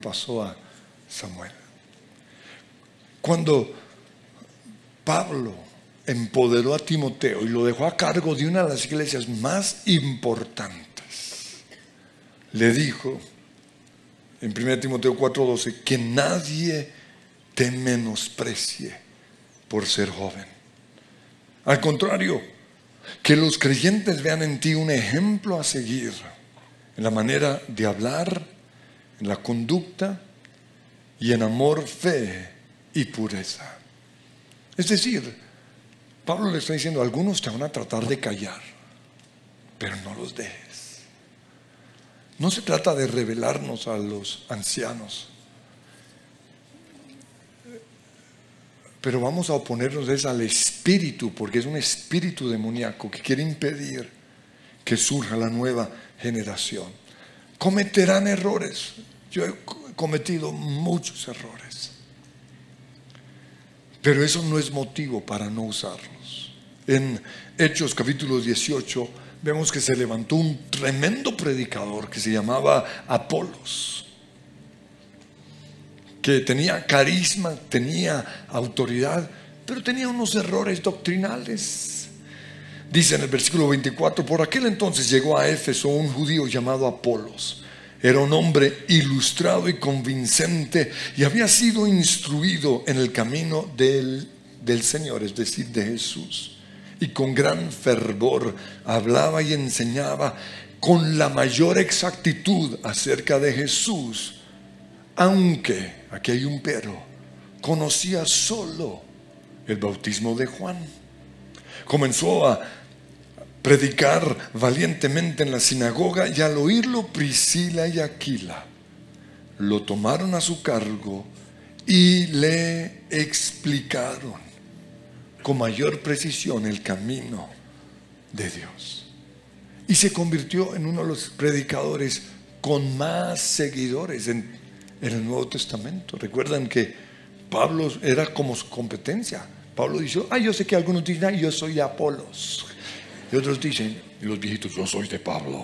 pasó a Samuel. Cuando Pablo empoderó a Timoteo y lo dejó a cargo de una de las iglesias más importantes, le dijo en 1 Timoteo 4:12 que nadie te menosprecie por ser joven. Al contrario, que los creyentes vean en ti un ejemplo a seguir en la manera de hablar, en la conducta y en amor, fe y pureza. Es decir, Pablo le está diciendo: algunos te van a tratar de callar, pero no los dejes. No se trata de revelarnos a los ancianos, pero vamos a oponernos al espíritu, porque es un espíritu demoníaco que quiere impedir que surja la nueva generación. Cometerán errores. Yo he cometido muchos errores, pero eso no es motivo para no usarlos. En Hechos capítulo 18 vemos que se levantó un tremendo predicador que se llamaba Apolos, que tenía carisma, tenía autoridad, pero tenía unos errores doctrinales. Dice en el versículo 24: por aquel entonces llegó a Éfeso un judío llamado Apolos. Era un hombre ilustrado y convincente y había sido instruido en el camino del Señor, es decir, de Jesús. Y con gran fervor hablaba y enseñaba con la mayor exactitud acerca de Jesús, aunque, aquí hay un pero, conocía solo el bautismo de Juan. Comenzó a predicar valientemente en la sinagoga, y al oírlo Priscila y Aquila lo tomaron a su cargo y le explicaron con mayor precisión el camino de Dios. Y se convirtió en uno de los predicadores con más seguidores en el Nuevo Testamento. Recuerdan que Pablo era como su competencia. Pablo dijo: yo sé que algunos dicen: yo soy de Apolos. Y otros dicen, y los viejitos: yo soy de Pablo.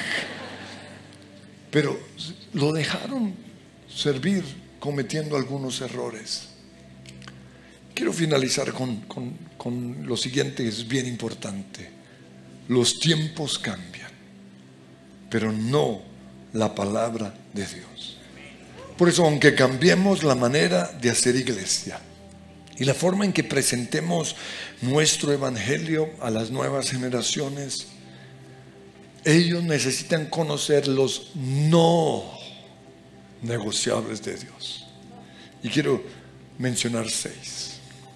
Pero lo dejaron servir cometiendo algunos errores. Quiero finalizar con lo siguiente, que es bien importante. Los tiempos cambian, pero no la palabra de Dios. Por eso, aunque cambiemos la manera de hacer iglesia y la forma en que presentemos nuestro evangelio a las nuevas generaciones, ellos necesitan conocer los no negociables de Dios. Y quiero mencionar 6,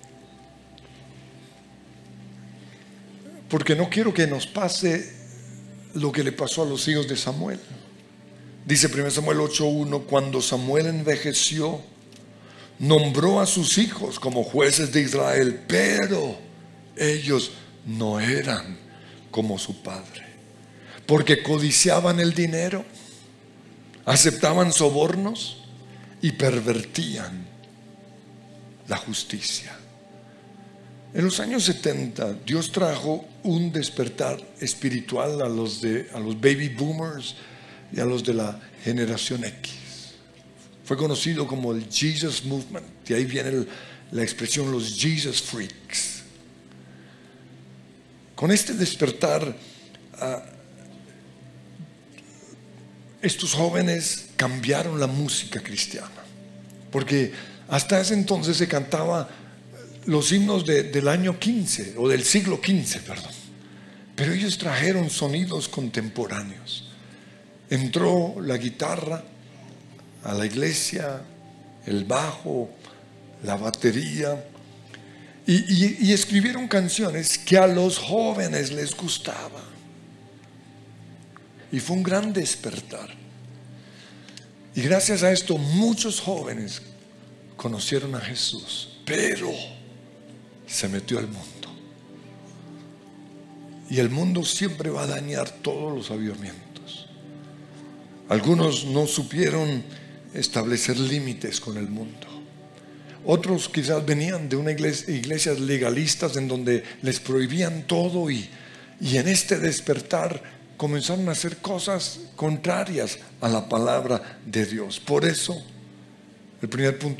porque no quiero que nos pase lo que le pasó a los hijos de Samuel. Dice 1 Samuel 8:1: cuando Samuel envejeció, nombró a sus hijos como jueces de Israel, pero ellos no eran como su padre, porque codiciaban el dinero, aceptaban sobornos y pervertían la justicia. En los años 70 Dios trajo un despertar espiritual a los baby boomers y a los de la generación X. Fue conocido como el Jesus Movement. De ahí viene la expresión los Jesus Freaks. Con este despertar, estos jóvenes cambiaron la música cristiana, porque hasta ese entonces se cantaba los himnos del año 15 o del siglo XV, perdón. Pero ellos trajeron sonidos contemporáneos. Entró la guitarra a la iglesia, el bajo, la batería, y escribieron canciones que a los jóvenes les gustaba. Y fue un gran despertar. Y gracias a esto muchos jóvenes conocieron a Jesús, pero se metió al mundo. Y el mundo siempre va a dañar todos los avivamientos. Algunos no supieron establecer límites con el mundo. Otros quizás venían de iglesias legalistas en donde les prohibían todo, y en este despertar comenzaron a hacer cosas contrarias a la palabra de Dios. Por eso, el primer punto